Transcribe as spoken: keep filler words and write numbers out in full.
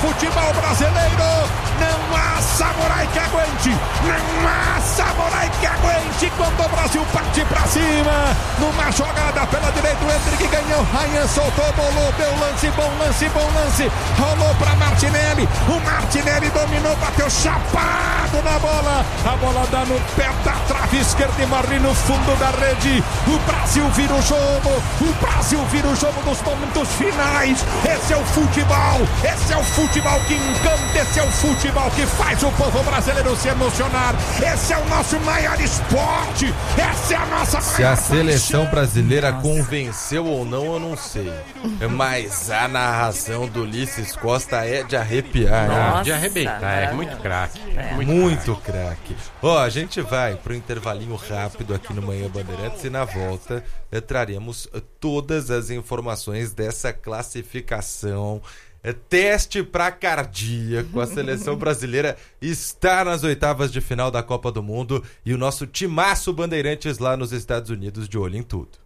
futebol brasileiro. Não há samurai que aguente, não há samurai que aguente quando o Brasil parte pra cima. Numa jogada pela direita, o Endrick ganhou, Ryan soltou, bolou, deu lance, bom lance, bom lance, rolou pra Martinelli, o Martinelli dominou, bateu chapado na bola, a bola dá no pé da trave esquerda e morre no fundo da rede. O Brasil vira o jogo, o Brasil vira o jogo nos momentos finais. Esse é o futebol, esse é o futebol que encanta, esse é o futebol que faz o povo brasileiro se emocionar. Esse é o nosso maior esporte, essa é a nossa maior Se a seleção paixão. brasileira Nossa. convenceu ou não, eu não sei. Mas a narração do Ulisses Costa é de arrepiar. Nossa, né? de arrebentar, é muito craque. É. Muito, muito craque. Ó, a gente vai pro intervalinho rápido aqui no Manhã Bandeirantes e na volta eh, traremos todas as informações dessa classificação. É teste para cardíaco. A seleção brasileira está nas oitavas de final da Copa do Mundo e o nosso timaço Bandeirantes lá nos Estados Unidos de olho em tudo.